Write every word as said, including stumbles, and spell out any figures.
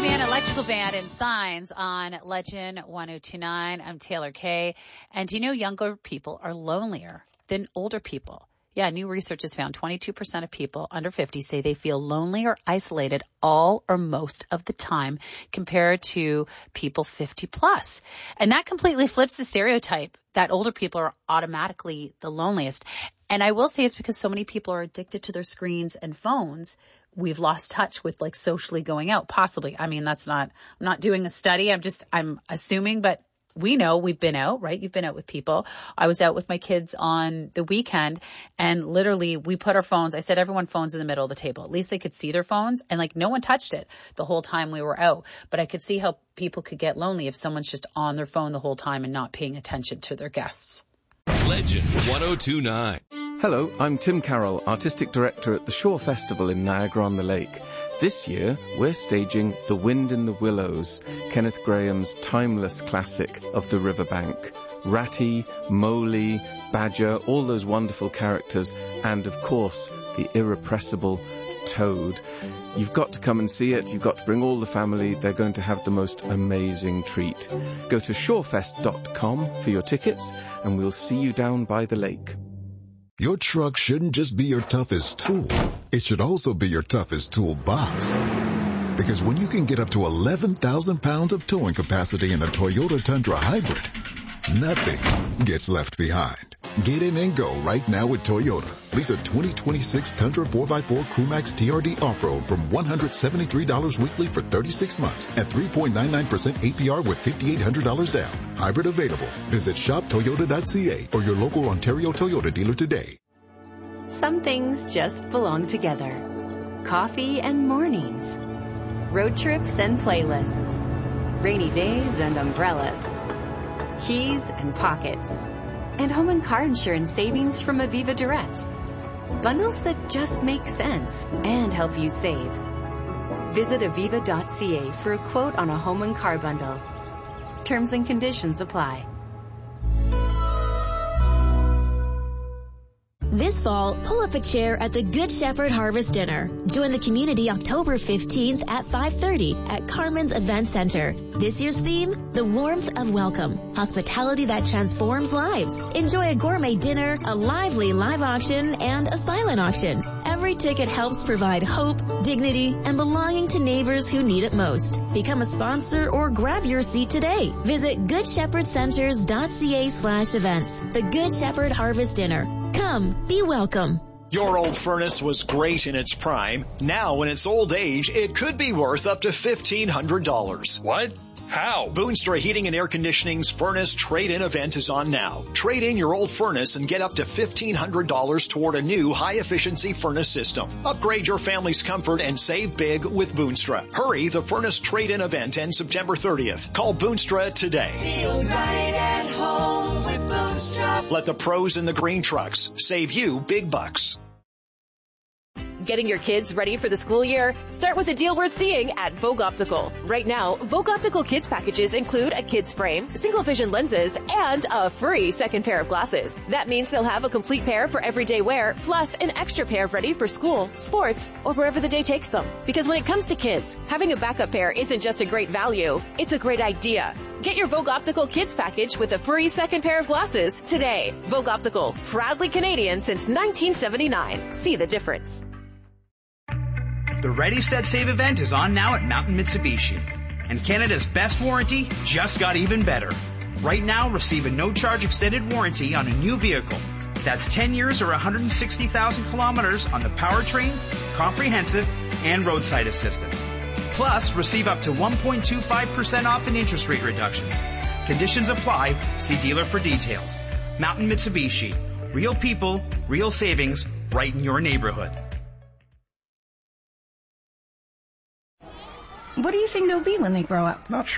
Man, Electrical Band and Signs on Legend one oh two point nine. I'm Taylor Kay. And do you know younger people are lonelier than older people? Yeah, new research has found twenty-two percent of people under fifty say they feel lonely or isolated all or most of the time compared to people fifty plus. And that completely flips the stereotype that older people are automatically the loneliest. And I will say it's because so many people are addicted to their screens and phones. We've lost touch with like socially going out, possibly. I mean, that's not, I'm not doing a study. I'm just, I'm assuming, but we know we've been out, right? You've been out with people. I was out with my kids on the weekend and literally we put our phones, I said everyone phones in the middle of the table. At least they could see their phones and like no one touched it the whole time we were out. But I could see how people could get lonely if someone's just on their phone the whole time and not paying attention to their guests. Legend one oh two point nine. Hello, I'm Tim Carroll, Artistic Director at the Shore Festival in Niagara-on-the-Lake. This year, we're staging The Wind in the Willows, Kenneth Grahame's timeless classic of the riverbank. Ratty, Mowgli, Badger, all those wonderful characters, and of course, the irrepressible Toad. You've got to come and see it. You've got to bring all the family. They're going to have the most amazing treat. Go to shorefest dot com for your tickets, and we'll see you down by the lake. Your truck shouldn't just be your toughest tool. It should also be your toughest toolbox. Because when you can get up to eleven thousand pounds of towing capacity in a Toyota Tundra Hybrid, nothing gets left behind. Get in and go right now with Toyota. Lease a twenty twenty-six Tundra four by four Crewmax T R D Off-Road from one hundred seventy-three dollars weekly for thirty-six months at three point nine nine percent A P R with five thousand eight hundred dollars down. Hybrid available. Visit shop toyota dot c a or your local Ontario Toyota dealer today. Some things just belong together. Coffee and mornings. Road trips and playlists. Rainy days and umbrellas. Keys and pockets. And home and car insurance savings from Aviva Direct. Bundles that just make sense and help you save. Visit aviva dot c a for a quote on a home and car bundle. Terms and conditions apply. This fall, pull up a chair at the Good Shepherd Harvest Dinner. Join the community October fifteenth at five thirty at Carmen's Event Center. This year's theme, the warmth of welcome. Hospitality that transforms lives. Enjoy a gourmet dinner, a lively live auction, and a silent auction. Every ticket helps provide hope, dignity, and belonging to neighbors who need it most. Become a sponsor or grab your seat today. Visit good shepherd centers dot c a slash events. The Good Shepherd Harvest Dinner. Come, be welcome. Your old furnace was great in its prime. Now, in its old age, it could be worth up to fifteen hundred dollars. What? How? Boonstra Heating and Air Conditioning's Furnace Trade-In event is on now. Trade in your old furnace and get up to fifteen hundred dollars toward a new high-efficiency furnace system. Upgrade your family's comfort and save big with Boonstra. Hurry, the Furnace Trade-In event ends September thirtieth. Call Boonstra today. Feel right at home with Boonstra. Let the pros in the green trucks save you big bucks. Getting your kids ready for the school year? Start with a deal worth seeing at Vogue Optical. Right now, Vogue Optical Kids packages include a kid's frame, single vision lenses, and a free second pair of glasses. That means they'll have a complete pair for everyday wear, plus an extra pair ready for school, sports, or wherever the day takes them. Because when it comes to kids, having a backup pair isn't just a great value, it's a great idea. Get your Vogue Optical Kids package with a free second pair of glasses today. Vogue Optical, proudly Canadian since nineteen seventy-nine. See the difference. The Ready, Set, Save event is on now at Mountain Mitsubishi. And Canada's best warranty just got even better. Right now, receive a no-charge extended warranty on a new vehicle. That's ten years or one hundred sixty thousand kilometers on the powertrain, comprehensive, and roadside assistance. Plus, receive up to one point two five percent off in interest rate reductions. Conditions apply. See dealer for details. Mountain Mitsubishi. Real people, real savings, right in your neighborhood. What do you think they'll be when they grow up? Not sure.